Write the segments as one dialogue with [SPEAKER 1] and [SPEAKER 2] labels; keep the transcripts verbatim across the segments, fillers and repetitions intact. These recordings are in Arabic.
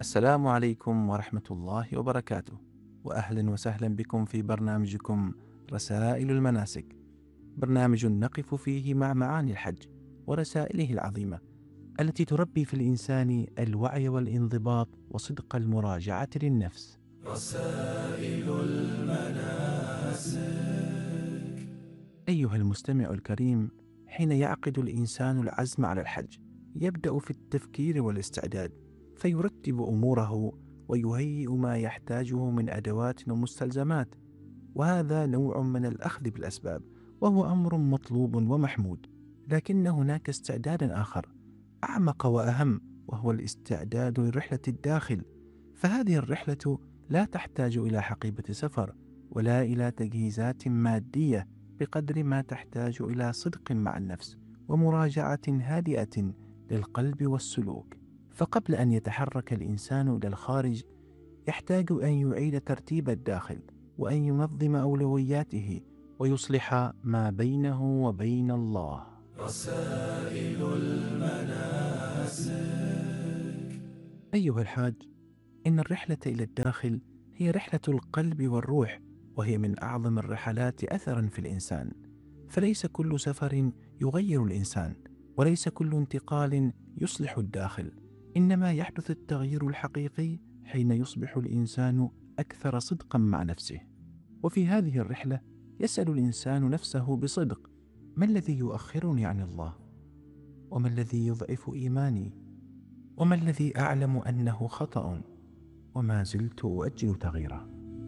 [SPEAKER 1] السلام عليكم ورحمة الله وبركاته، وأهلا وسهلا بكم في برنامجكم رسائل المناسك، برنامج نقف فيه مع معاني الحج ورسائله العظيمة التي تربي في الإنسان الوعي والانضباط وصدق المراجعة للنفس. رسائل المناسك. أيها المستمع الكريم، حين يعقد الإنسان العزم على الحج يبدأ في التفكير والاستعداد، فيرتب أموره ويهيئ ما يحتاجه من أدوات ومستلزمات، وهذا نوع من الأخذ بالأسباب، وهو أمر مطلوب ومحمود. لكن هناك استعدادا آخر أعمق وأهم، وهو الاستعداد لرحلة الداخل. فهذه الرحلة لا تحتاج إلى حقيبة سفر ولا إلى تجهيزات مادية بقدر ما تحتاج إلى صدق مع النفس ومراجعة هادئة للقلب والسلوك. فقبل أن يتحرك الإنسان إلى الخارج يحتاج أن يعيد ترتيب الداخل، وأن ينظم أولوياته، ويصلح ما بينه وبين الله. رسائل المناسك. أيها الحاج، إن الرحلة إلى الداخل هي رحلة القلب والروح، وهي من أعظم الرحلات أثرا في الإنسان. فليس كل سفر يغير الإنسان، وليس كل انتقال يصلح الداخل، إنما يحدث التغيير الحقيقي حين يصبح الإنسان أكثر صدقا مع نفسه. وفي هذه الرحلة يسأل الإنسان نفسه بصدق: ما الذي يؤخرني عن الله؟ وما الذي يضعف إيماني؟ وما الذي أعلم أنه خطأ وما زلت أؤجل تغييره؟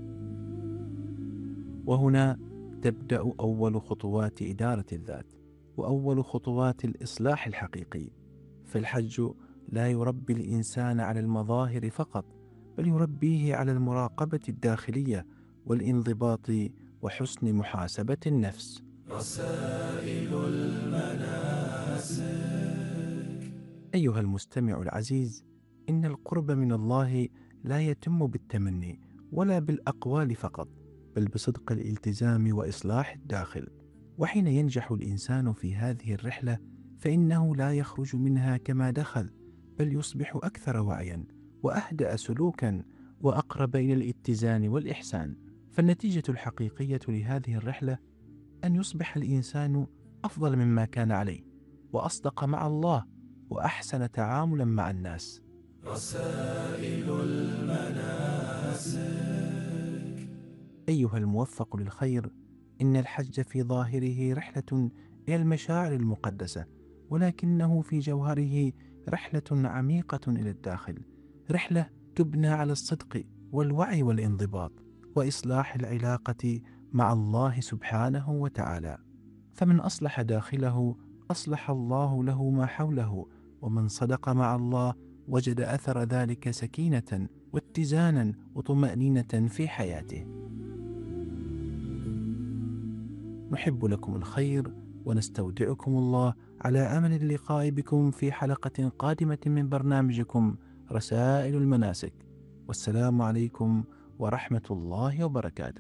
[SPEAKER 1] وهنا تبدأ أول خطوات إدارة الذات، وأول خطوات الإصلاح الحقيقي. فالحج لا يربي الإنسان على المظاهر فقط، بل يربيه على المراقبة الداخلية والانضباط وحسن محاسبة النفس. رسائل المناسك. أيها المستمع العزيز، إن القرب من الله لا يتم بالتمني ولا بالأقوال فقط، بل بصدق الالتزام وإصلاح الداخل. وحين ينجح الإنسان في هذه الرحلة فإنه لا يخرج منها كما دخل، بل يصبح أكثر وعيا وأهدأ سلوكا وأقرب إلى الاتزان والإحسان. فالنتيجة الحقيقية لهذه الرحلة أن يصبح الإنسان أفضل مما كان عليه، وأصدق مع الله، وأحسن تعاملا مع الناس. رسائل المناسك. أيها الموفق للخير، إن الحج في ظاهره رحلة إلى المشاعر المقدسة، ولكنه في جوهره رحلة عميقة إلى الداخل، رحلة تبنى على الصدق والوعي والانضباط وإصلاح العلاقة مع الله سبحانه وتعالى. فمن أصلح داخله أصلح الله له ما حوله، ومن صدق مع الله وجد أثر ذلك سكينة واتزانا وطمأنينة في حياته. نحب لكم الخير ونستودعكم الله، على أمل اللقاء بكم في حلقة قادمة من برنامجكم رسائل المناسك. والسلام عليكم ورحمة الله وبركاته.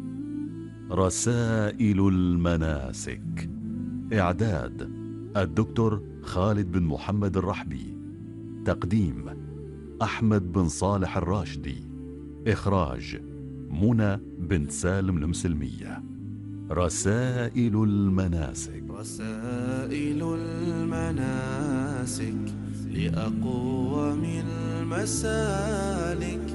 [SPEAKER 2] رسائل المناسك. إعداد الدكتور خالد بن محمد الرحبي. تقديم أحمد بن صالح الراشدي. إخراج منى بنت سالم المسلمية. رسائل المناسك.
[SPEAKER 3] رسائل المناسك لأقوم المسالك.